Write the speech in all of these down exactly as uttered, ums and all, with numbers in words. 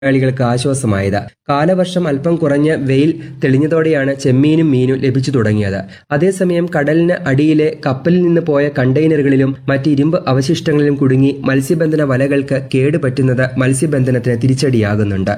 തൊഴിലാളികൾക്ക് ആശ്വാസമായത്. കാലവർഷം അല്പം കുറഞ്ഞ് വെയിൽ തെളിഞ്ഞതോടെയാണ് ചെമ്മീനും മീനും ലഭിച്ചു തുടങ്ങിയത്. അതേസമയം കടലിന് അടിയിലെ കപ്പലിൽ നിന്ന് പോയ കണ്ടെയ്നറുകളിലും മറ്റ് ഇരുമ്പ് അവശിഷ്ടങ്ങളിലും കുടുങ്ങി മത്സ്യബന്ധന വലകൾക്ക് കേടുപറ്റുന്നത് മത്സ്യബന്ധനത്തിന് തിരിച്ചടിയാകുന്നുണ്ട്.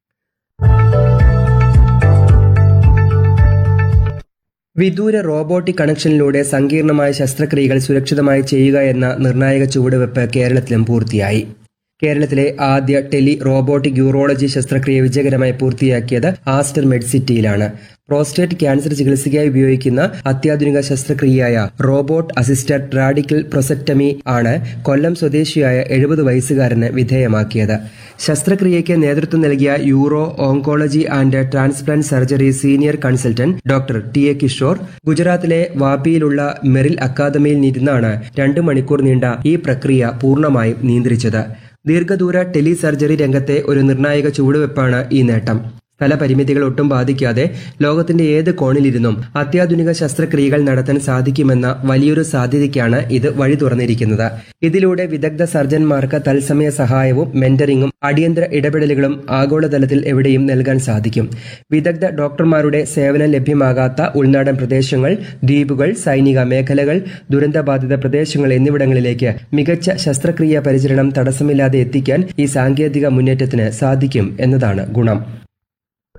വിദൂര റോബോട്ടിക് കണക്ഷനിലൂടെ സങ്കീർണമായ ശസ്ത്രക്രിയകൾ സുരക്ഷിതമായി ചെയ്യുക എന്ന നിർണായക ചുവടുവെപ്പ് കേരളത്തിലും പൂർത്തിയായി. കേരളത്തിലെ ആദ്യ ടെലി റോബോട്ടിക് യൂറോളജി ശസ്ത്രക്രിയ വിജയകരമായി പൂർത്തിയാക്കിയത് ആസ്റ്റർ മെഡ്സിറ്റിയിലാണ്. പ്രോസ്റ്റേറ്റ് ക്യാൻസർ ചികിത്സയ്ക്കായി ഉപയോഗിക്കുന്ന അത്യാധുനിക ശസ്ത്രക്രിയയായ റോബോട്ട് അസിസ്റ്റഡ് റാഡിക്കൽ പ്രൊസക്ടമി ആണ് കൊല്ലം സ്വദേശിയായ എഴുപത് വയസ്സുകാരന് വിധേയമാക്കിയത്. ശസ്ത്രക്രിയയ്ക്ക് നേതൃത്വം നൽകിയ euro oncology and transplant surgery senior consultant doctor T A Kishore ഗുജറാത്തിലെ വാപിയിലുള്ള മെറിൽ അക്കാദമിയിൽ നിന്നാണ് രണ്ട് മണിക്കൂർ നീണ്ട ഈ പ്രക്രിയ പൂർണ്ണമായും നിയന്ത്രിച്ചത്. ദീർഘദൂര ടെലി സർജറി രംഗത്തെ ഒരു നിർണായക ചുവടുവെപ്പാണ് ഈ നേട്ടം. സ്ഥലപരിമിതികൾ ഒട്ടും ബാധിക്കാതെ ലോകത്തിന്റെ ഏത് കോണിലിരുന്നും അത്യാധുനിക ശസ്ത്രക്രിയകൾ നടത്താൻ സാധിക്കുമെന്ന വലിയൊരു സാധ്യതയ്ക്കാണ് ഇത് വഴി തുറന്നിരിക്കുന്നത്. ഇതിലൂടെ വിദഗ്ധ സർജൻമാർക്ക് തത്സമയ സഹായവും മെന്ററിംഗും അടിയന്തര ഇടപെടലുകളും ആഗോളതലത്തിൽ എവിടെയും നൽകാൻ സാധിക്കും. വിദഗ്ധ ഡോക്ടർമാരുടെ സേവനം ലഭ്യമാകാത്ത ഉൾനാടൻ പ്രദേശങ്ങൾ, ദ്വീപുകൾ, സൈനിക മേഖലകൾ, ദുരന്തബാധിത പ്രദേശങ്ങൾ എന്നിവിടങ്ങളിലേക്ക് മികച്ച ശസ്ത്രക്രിയാ പരിചരണം തടസ്സമില്ലാതെ എത്തിക്കാൻ ഈ സാങ്കേതിക മുന്നേറ്റത്തിന് സാധിക്കും എന്നതാണ് ഗുണം.